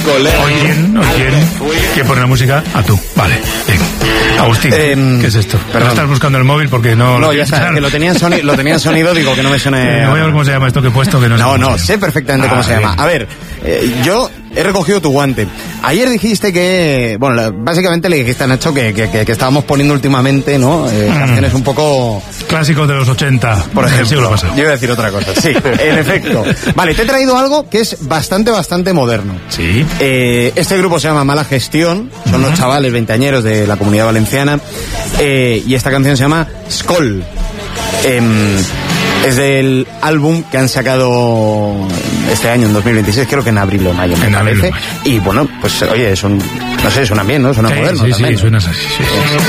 ¿Quién pone la música? A tú. Vale, bien. Agustín, ¿qué es esto? Perdón. ¿Estás buscando el móvil porque no... No, ya está, que lo tenía en sonido, digo que no me suene... No voy a ver cómo se llama esto que he puesto, que no sé. Sé perfectamente cómo se llama. A ver, yo he recogido tu guante. Ayer dijiste que... Bueno, básicamente le dijiste a Nacho que estábamos poniendo últimamente, ¿no? Canciones un poco... Clásicos de los 80, por ejemplo. Siglo pasado. Yo iba a decir otra cosa. Sí, en efecto. Vale, te he traído algo que es bastante moderno. Sí. Este grupo se llama Mala Gestión. Son los chavales veinteañeros de la Comunidad Valenciana. Y esta canción se llama Skol. Es del álbum que han sacado este año, en 2026, creo que en abril o mayo, me parece. Y bueno, pues oye, suenan bien, ¿no? Suenan modernos también. Sí, suenan así. Sí.